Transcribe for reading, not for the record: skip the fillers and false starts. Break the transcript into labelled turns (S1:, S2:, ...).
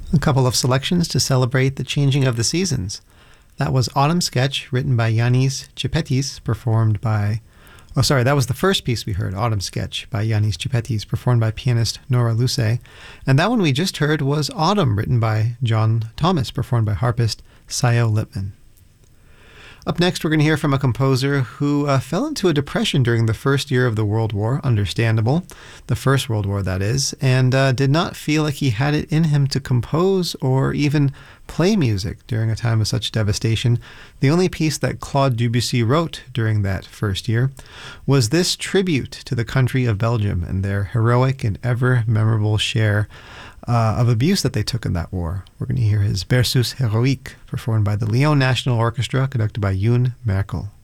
S1: A couple of selections to celebrate the changing of the seasons. That was Autumn Sketch, written by Yannis Chipetis, performed by... Oh, sorry, that was the first piece we heard, Autumn Sketch, by Yannis Chipetis, performed by pianist Nora Luce. And that one we just heard was Autumn, written by John Thomas, performed by harpist Sayo Lipman. Up next, we're going to hear from a composer who fell into a depression during the first year of the World War, understandable, the First World War, that is, and did not feel like he had it in him to compose or even play music during a time of such devastation. The only piece that Claude Debussy wrote during that first year was this tribute to the country of Belgium and their heroic and ever memorable share of abuse that they took in that war. We're going to hear his Berceuse Héroïque, performed by the Lyon National Orchestra, conducted by Youn Merkel.